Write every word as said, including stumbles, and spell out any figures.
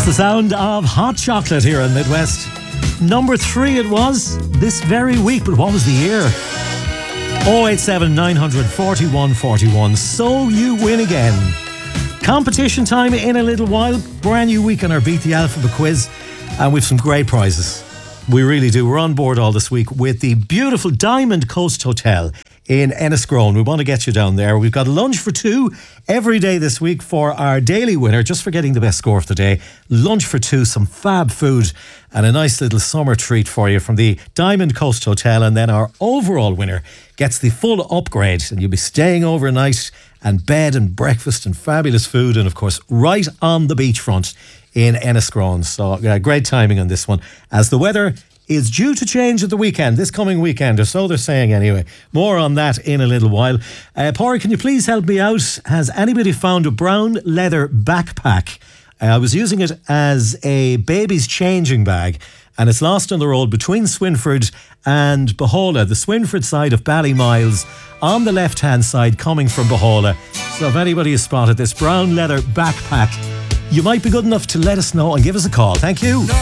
That's the sound of hot chocolate here in Midwest. Number three it was this very week, but what was the year? oh eight seven, nine four one, four one. So you win again. Competition time in a little while. Brand new week on our Beat the Alphabet quiz. And we've some great prizes. We really do. We're on board all this week with the beautiful Diamond Coast Hotel in Enniscrone. We want to get you down there. We've got lunch for two every day this week for our daily winner, just for getting the best score of the day. Lunch for two, some fab food and a nice little summer treat for you from the Diamond Coast Hotel. And then our overall winner gets the full upgrade, and you'll be staying overnight and bed and breakfast and fabulous food, and of course right on the beachfront in Enniscrone. So uh, great timing on this one, as the weather is due to change at the weekend, this coming weekend, or so they're saying anyway. More on that in a little while. Uh, Pádraig, can you please help me out? Has anybody found a brown leather backpack? Uh, I was using it as a baby's changing bag, and it's lost on the road between Swinford and Bahola, the Swinford side of Ballymiles, on the left-hand side coming from Bahola. So if anybody has spotted this brown leather backpack, you might be good enough to let us know and give us a call. Thank you.